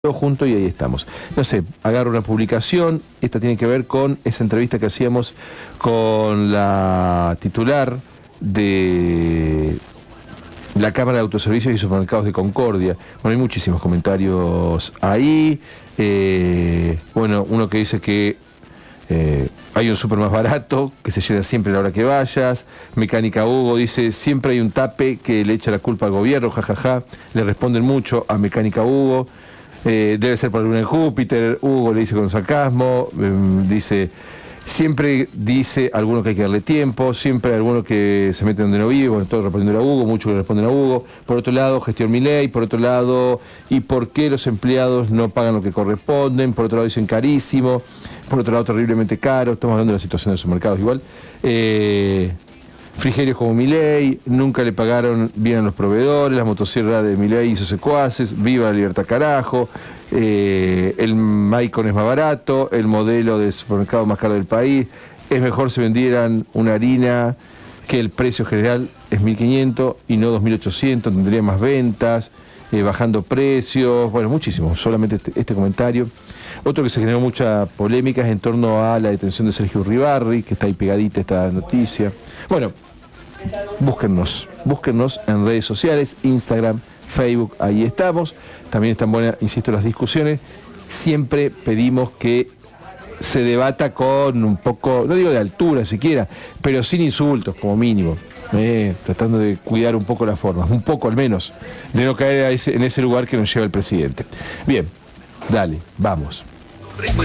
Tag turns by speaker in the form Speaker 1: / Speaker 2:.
Speaker 1: junto y ahí estamos. No sé, agarro una publicación, esta tiene que ver con esa entrevista que hacíamos con la titular de la Cámara de Autoservicios y Supermercados de Concordia. Bueno, hay muchísimos comentarios ahí. Bueno, uno que dice que hay un súper más barato, que se llena siempre a la hora que vayas. Mecánica Hugo dice, siempre hay un tape que le echa la culpa al gobierno, jajaja. Le responden mucho a Mecánica Hugo. Debe ser por la luna en Júpiter. Hugo le dice con sarcasmo, dice, siempre dice alguno que hay que darle tiempo, siempre hay alguno que se mete donde no vive. Bueno, todos respondiendo a Hugo, muchos que responden a Hugo. Por otro lado, gestión Milei. Por otro lado, ¿y por qué los empleados no pagan lo que corresponden? Por otro lado, dicen carísimo. Por otro lado, terriblemente caro. Estamos hablando de la situación de los mercados igual. Frigerios como Milei, nunca le pagaron bien a los proveedores, la motosierra de Milei hizo secuaces, viva la libertad carajo, el Maicon es más barato, el modelo de supermercado más caro del país, es mejor si vendieran una harina que el precio general es 1.500 y no 2.800, tendría más ventas, bajando precios, bueno, muchísimo, solamente este comentario. Otro que se generó mucha polémica es en torno a la detención de Sergio Uribarri, que está ahí pegadita esta noticia. Bueno, búsquennos en redes sociales, Instagram, Facebook, ahí estamos. También están buenas, insisto, las discusiones. Siempre pedimos que se debata con un poco, no digo de altura siquiera, pero sin insultos como mínimo. Tratando de cuidar un poco las formas, un poco al menos, de no caer en ese lugar que nos lleva el presidente. Bien, dale, vamos.